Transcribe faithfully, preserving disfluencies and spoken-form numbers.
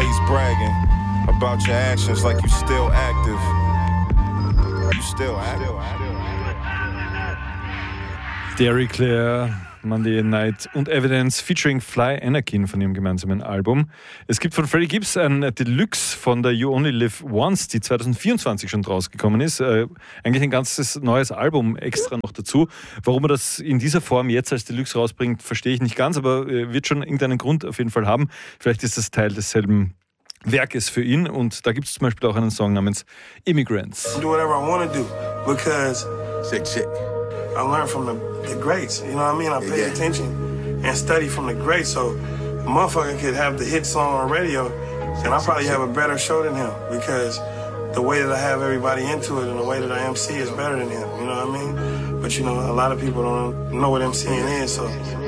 always bragging about your actions like you still active. You still active. Derek Clare, Monday Night und Evidence featuring Fly Anakin von ihrem gemeinsamen Album. Es gibt von Freddie Gibbs ein Deluxe von der You Only Live Once, die zwanzig vierundzwanzig schon rausgekommen ist. Äh, eigentlich ein ganzes neues Album extra noch dazu. Warum er das in dieser Form jetzt als Deluxe rausbringt, verstehe ich nicht ganz, aber äh, wird schon irgendeinen Grund auf jeden Fall haben. Vielleicht ist das Teil desselben Werkes für ihn und da gibt es zum Beispiel auch einen Song namens Immigrants. Do whatever I want to do because Check, check. I learned from the, the greats, you know what I mean? I pay Yeah. attention and study from the greats, so a motherfucker could have the hit song on radio, and I probably have a better show than him because the way that I have everybody into it and the way that I M C is better than him, you know what I mean? But you know, a lot of people don't know what MCing is, so